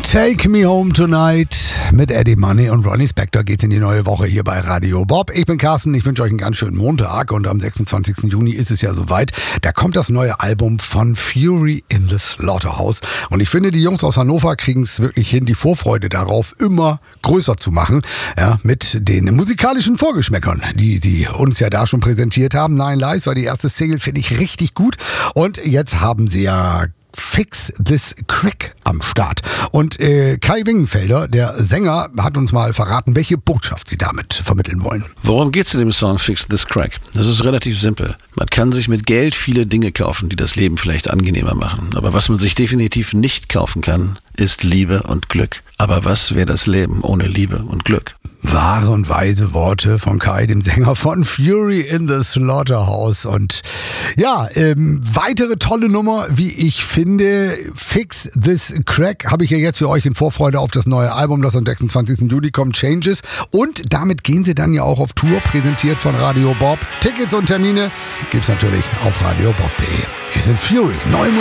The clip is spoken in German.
Take Me Home Tonight mit Eddie Money und Ronnie Spector geht's in die neue Woche hier bei Radio Bob. Ich bin Carsten, ich wünsche euch einen ganz schönen Montag und am 26. Juni ist es ja soweit. Da kommt das neue Album von Fury in the Slaughterhouse und ich finde, die Jungs aus Hannover kriegen es wirklich hin, die Vorfreude darauf immer größer zu machen, ja, mit den musikalischen Vorgeschmäckern, die sie uns ja da schon präsentiert haben. Nine Lives war die erste Single, finde ich richtig gut und jetzt haben sie ja Fix This Crack am Start. Und Kai Wingenfelder, der Sänger, hat uns mal verraten, welche Botschaft sie damit vermitteln wollen. Worum geht's in dem Song Fix This Crack? Das ist relativ simpel. Man kann sich mit Geld viele Dinge kaufen, die das Leben vielleicht angenehmer machen. Aber was man sich definitiv nicht kaufen kann, ist Liebe und Glück. Aber was wäre das Leben ohne Liebe und Glück? Wahre und weise Worte von Kai, dem Sänger von Fury in the Slaughterhouse. Und ja, weitere tolle Nummer, wie ich finde, Fix This Crack, habe ich ja jetzt für euch in Vorfreude auf das neue Album, das am 26. Juli kommt, Changes. Und damit gehen sie dann ja auch auf Tour, präsentiert von Radio Bob. Tickets und Termine gibt's natürlich auf radiobob.de. Wir sind Fury, neu